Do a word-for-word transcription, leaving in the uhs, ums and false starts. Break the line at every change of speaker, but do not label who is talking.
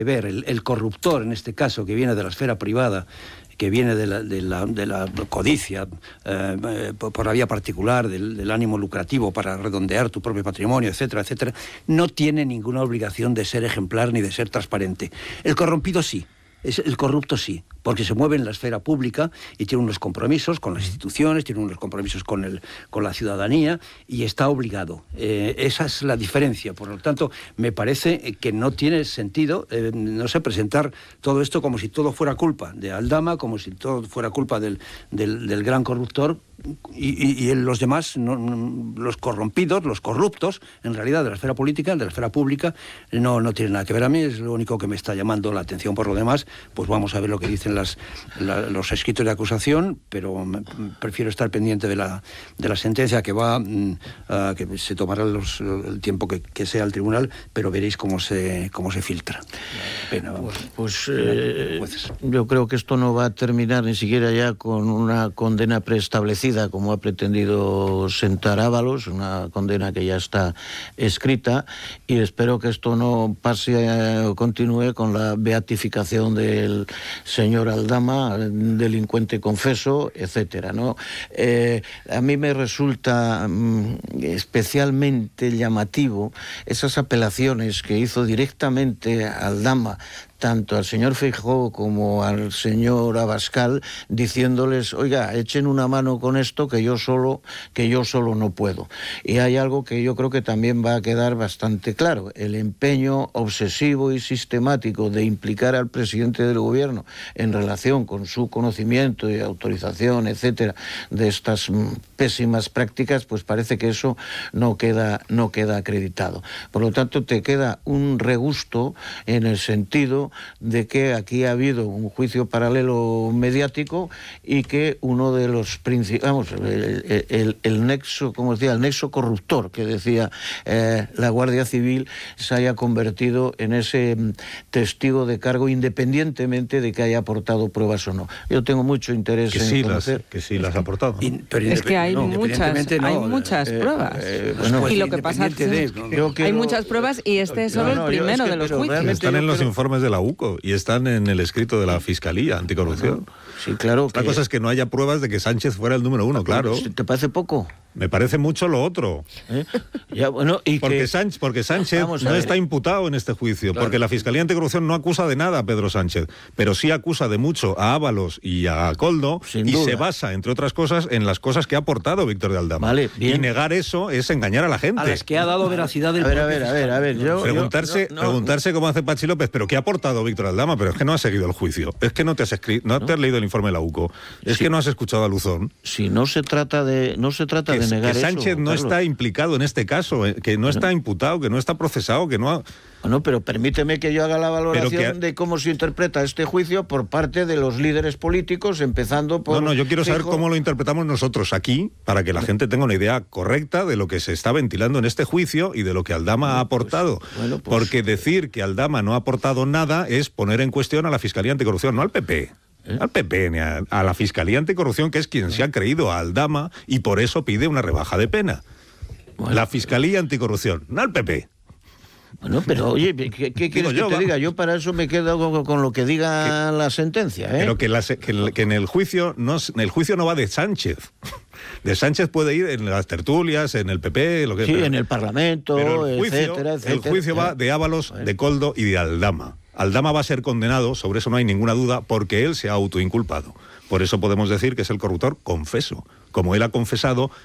ver, el, el corruptor, en este caso, que viene de la esfera privada, que viene de la, de la, de la codicia, eh, por, por la vía particular, del, del ánimo lucrativo para redondear tu propio patrimonio, etcétera, etcétera, no tiene ninguna obligación de ser ejemplar ni de ser transparente. El corrompido sí. Es el corrupto sí, porque se mueve en la esfera pública y tiene unos compromisos con las instituciones, tiene unos compromisos con, el, con la ciudadanía y está obligado. Eh, esa es la diferencia. Por lo tanto, me parece que no tiene sentido, eh, no sé, presentar todo esto como si todo fuera culpa de Aldama, como si todo fuera culpa del, del, del gran corruptor. Y, y, y los demás, no, no, los corrompidos, los corruptos, en realidad de la esfera política, de la esfera pública, no, no tienen nada que ver. A mí es lo único que me está llamando la atención. Por lo demás, pues vamos a ver lo que dicen las, la, los escritos de acusación, pero me, prefiero estar pendiente de la, de la sentencia que va, uh, que se tomará los, el tiempo que, que sea el tribunal, pero veréis cómo se, cómo se filtra.
Pena, pues pues eh, yo creo que esto no va a terminar ni siquiera ya con una condena preestablecida, como ha pretendido sentar Ábalos, una condena que ya está escrita, y espero que esto no pase o continúe con la beatificación del señor Aldama, delincuente confeso, etcétera, ¿no? Eh, a mí me resulta mm, especialmente llamativo esas apelaciones que hizo directamente Aldama tanto al señor Feijóo como al señor Abascal, diciéndoles, oiga, echen una mano con esto que yo solo, que yo solo no puedo. Y hay algo que yo creo que también va a quedar bastante claro: el empeño obsesivo y sistemático de implicar al presidente del gobierno en relación con su conocimiento y autorización, etcétera, de estas pésimas prácticas, pues parece que eso no queda, no queda acreditado. Por lo tanto, te queda un regusto en el sentido de que aquí ha habido un juicio paralelo mediático y que uno de los principales, vamos, el, el, el nexo, como decía, el nexo corruptor que decía eh, la Guardia Civil, se haya convertido en ese testigo de cargo, independientemente de que haya aportado pruebas o no. Yo tengo mucho interés
que
en
sí
conocer...
Las, que sí las ha aportado.
Y, pero es que hay no, muchas, no, hay muchas eh, pruebas. Eh, bueno, y lo que pasa es que
de, no, no.
hay quiero... muchas pruebas y este es solo no, no, el primero es que, de los juicios.
Están en los quiero... informes de la U C O y están en el escrito de la Fiscalía Anticorrupción.
Bueno, sí, claro.
La
que...
cosa es que no haya pruebas de que Sánchez fuera el número uno, claro.
¿Te parece poco?
Me parece mucho lo otro.
¿Eh? Ya, bueno, y
porque,
que...
Sánchez, porque Sánchez no está imputado en este juicio, claro. Porque la Fiscalía Anticorrupción no acusa de nada a Pedro Sánchez, pero sí acusa de mucho a Ábalos y a Koldo,
sin
y
duda.
Se basa, entre otras cosas, en las cosas que ha aportado Víctor de Aldama.
Vale, bien.
Y negar eso es engañar a la gente.
A las que ha dado veracidad del...
A ver, a ver, a ver, a ver. Yo,
preguntarse,
yo, no,
preguntarse
no.
como hace Pachi López, ¿pero qué ha aportado Víctor Aldama? Pero es que no has seguido el juicio, es que no te has escrito, no, no te has leído el informe de la U C O, es sí. que no has escuchado a Luzón.
Si no se trata de, no se trata
que,
de negar
que Sánchez
eso,
no
Carlos.
está implicado en este caso, que no está imputado, que no está procesado, que no ha...
Bueno, pero permíteme que yo haga la valoración
que...
de cómo se interpreta este juicio por parte de los líderes políticos, empezando por...
No, no, yo quiero
Fijo...
saber cómo lo interpretamos nosotros aquí, para que la gente tenga una idea correcta de lo que se está ventilando en este juicio y de lo que Aldama bueno, ha aportado. Pues, bueno, pues... Porque decir que Aldama no ha aportado nada es poner en cuestión a la Fiscalía Anticorrupción, no al P P. ¿Eh? Al P P, ni a, a la Fiscalía Anticorrupción, que es quien ¿Eh? se ha creído a Aldama y por eso pide una rebaja de pena. Bueno, la Fiscalía Anticorrupción, no al P P.
Bueno, pero oye, ¿qué, qué quieres yo, que te va? diga? Yo para eso me quedo con, con lo que diga que, la sentencia, ¿eh?
Pero que, la, que, que en el juicio no, el juicio no va de Sánchez. De Sánchez puede ir en las tertulias, en el P P, lo que
sí,
pero,
en el Parlamento,
pero el juicio,
etcétera, etcétera.
El juicio va de Ábalos, bueno. de Koldo y de Aldama. Aldama va a ser condenado, sobre eso no hay ninguna duda, porque él se ha autoinculpado. Por eso podemos decir que es el corruptor confeso. Como él ha confesado